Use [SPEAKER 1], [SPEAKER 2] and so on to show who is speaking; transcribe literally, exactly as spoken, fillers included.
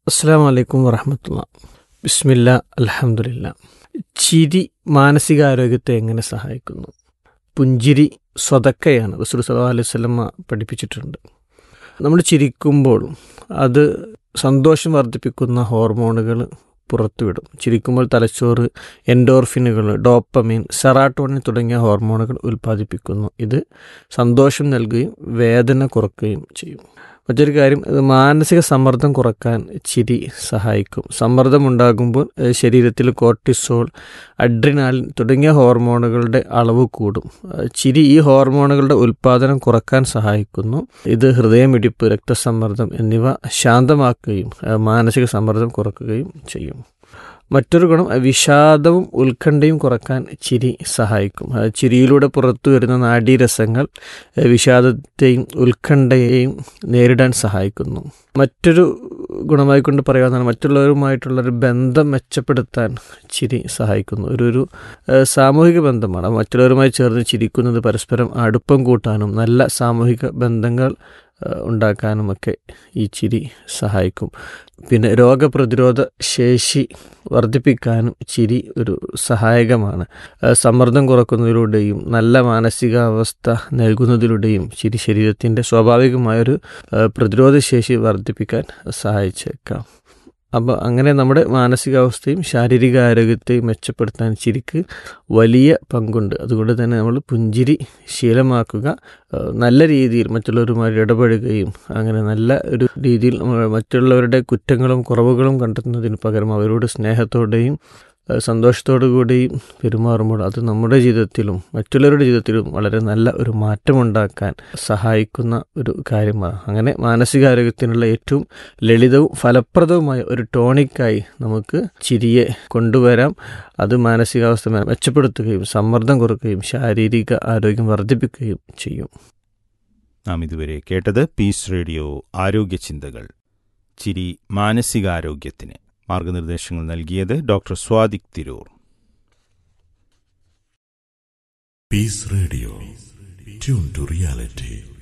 [SPEAKER 1] അസ്സലാമു അലൈക്കും വറഹ്മത്തുള്ളാ. ബിസ്മില്ലാ അൽഹംദുലില്ലാ. ചിരി മാനസികാരോഗ്യത്തെ എങ്ങനെ സഹായിക്കുന്നു? പുഞ്ചിരി സ്വതക്കയാണ്, റസൂൽ സല്ലല്ലാഹു അലൈഹി വസല്ലം പഠിപ്പിച്ചിട്ടുണ്ട്. നമ്മൾ ചിരിക്കുമ്പോൾ അത് സന്തോഷം വർദ്ധിപ്പിക്കുന്ന ഹോർമോണുകൾ പുറത്തുവിടും. ചിരിക്കുമ്പോൾ തലച്ചോറ് എൻഡോർഫിനുകൾ, ഡോപ്പമീൻ, സെറാട്ടോണിൻ തുടങ്ങിയ ഹോർമോണുകൾ ഉൽപ്പാദിപ്പിക്കുന്നു. ഇത് സന്തോഷം നൽകുകയും വേദന കുറയ്ക്കുകയും ചെയ്യും. മറ്റൊരു കാര്യം, മാനസിക സമ്മർദ്ദം കുറക്കാൻ ചിരി സഹായിക്കും. സമ്മർദ്ദമുണ്ടാകുമ്പോൾ ശരീരത്തിൽ കോർട്ടിസോൾ, അഡ്രിനാലിൻ തുടങ്ങിയ ഹോർമോണുകളുടെ അളവ് കൂടും. ചിരി ഈ ഹോർമോണുകളുടെ ഉൽപ്പാദനം കുറക്കാൻ സഹായിക്കുന്നു. ഇത് ഹൃദയമിടിപ്പ്, രക്തസമ്മർദ്ദം എന്നിവ ശാന്തമാക്കുകയും മാനസിക സമ്മർദ്ദം കുറയ്ക്കുകയും ചെയ്യും. മറ്റൊരു ഗുണം, വിഷാദവും ഉത്കണ്ഠയും കുറക്കാൻ ചിരി സഹായിക്കും. ചിരിയിലൂടെ പുറത്തു വരുന്ന നാഡീരസങ്ങൾ വിഷാദത്തെയും ഉത്കണ്ഠയെയും നേരിടാൻ സഹായിക്കുന്നു. മറ്റൊരു ഗുണമായിക്കൊണ്ട് പറയാവുന്നതാണ്, മറ്റുള്ളവരുമായിട്ടുള്ളൊരു ബന്ധം മെച്ചപ്പെടുത്താൻ ചിരി സഹായിക്കുന്നു. ഒരു ഒരു സാമൂഹിക ബന്ധമാണ്. മറ്റുള്ളവരുമായി ചേർന്ന് ചിരിക്കുന്നത് പരസ്പരം അടുപ്പം കൂട്ടാനും നല്ല സാമൂഹിക ബന്ധങ്ങൾ ഉണ്ടാക്കാനുമൊക്കെ ഈ ചിരി സഹായിക്കും. പിന്നെ രോഗപ്രതിരോധ ശേഷി വർദ്ധിപ്പിക്കാനും ചിരി ഒരു സഹായകമാണ്. സമ്മർദ്ദം കുറക്കുന്നതിലൂടെയും നല്ല മാനസികാവസ്ഥ നൽകുന്നതിലൂടെയും ചിരി ശരീരത്തിൻ്റെ സ്വാഭാവികമായൊരു പ്രതിരോധ ശേഷി വർദ്ധിപ്പിക്കാൻ സഹായിച്ചേക്കാം. അപ്പോൾ അങ്ങനെ നമ്മുടെ മാനസികാവസ്ഥയും ശാരീരിക ആരോഗ്യത്തെയും മെച്ചപ്പെടുത്താൻ ചിരിക്ക് വലിയ പങ്കുണ്ട്. അതുകൊണ്ട് തന്നെ നമ്മൾ പുഞ്ചിരി ശീലമാക്കുക, നല്ല രീതിയിൽ മറ്റുള്ളവരുമായി ഇടപഴകുകയും അങ്ങനെ നല്ല ഒരു രീതിയിൽ മറ്റുള്ളവരുടെ കുറ്റങ്ങളും കുറവുകളും കണ്ടെത്തുന്നതിന് പകരം അവരോട് സ്നേഹത്തോടെയും സന്തോഷത്തോടു കൂടിയും പെരുമാറുമ്പോൾ അത് നമ്മുടെ ജീവിതത്തിലും മറ്റുള്ളവരുടെ ജീവിതത്തിലും വളരെ നല്ല ഒരു മാറ്റമുണ്ടാക്കാൻ സഹായിക്കുന്ന ഒരു കാര്യമാണ്. അങ്ങനെ മാനസികാരോഗ്യത്തിനുള്ള ഏറ്റവും ലളിതവും ഫലപ്രദവുമായ ഒരു ടോണിക്കായി നമുക്ക് ചിരിയെ കൊണ്ടുവരാം. അത് മാനസികാവസ്ഥ മെച്ചപ്പെടുത്തുകയും സമ്മർദ്ദം കുറയ്ക്കുകയും ശാരീരിക ആരോഗ്യം വർദ്ധിപ്പിക്കുകയും ചെയ്യും.
[SPEAKER 2] നാം ഇതുവരെ കേട്ടത് പീസ് റേഡിയോ ആരോഗ്യ ചിന്തകൾ. ചിരി മാനസികാരോഗ്യത്തിന് മാർഗനിർദ്ദേശങ്ങൾ നൽകിയത് doctor Sadiq Tirur.
[SPEAKER 3] Piece radio, tune to reality.